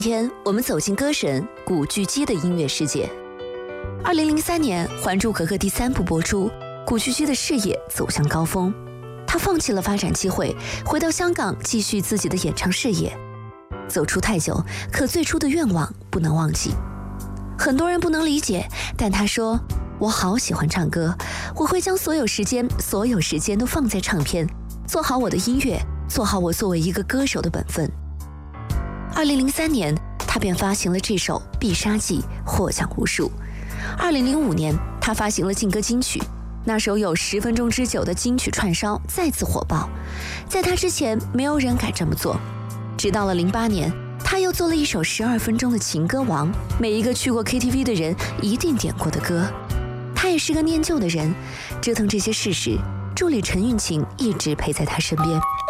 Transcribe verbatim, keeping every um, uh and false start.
今天我们走进歌神古巨基的音乐世界。二零零三年，《还珠格格》第三部播出，古巨基的事业走向高峰。他放弃了发展机会，回到香港继续自己的演唱事业。走出太久，可最初的愿望不能忘记。很多人不能理解，但他说：“我好喜欢唱歌，我会将所有时间、所有时间都放在唱片，做好我的音乐，做好我作为一个歌手的本分。”二零零三年，他便发行了这首《必杀技》，获奖无数。二零零五年，他发行了劲歌金曲，那首有十分钟之久的金曲串烧再次火爆。在他之前，没有人敢这么做。直到了零八年，他又做了一首十二分钟的情歌王，每一个去过 K T V 的人一定点过的歌。他也是个念旧的人，折腾这些事时，助理陈韵琴一直陪在他身边。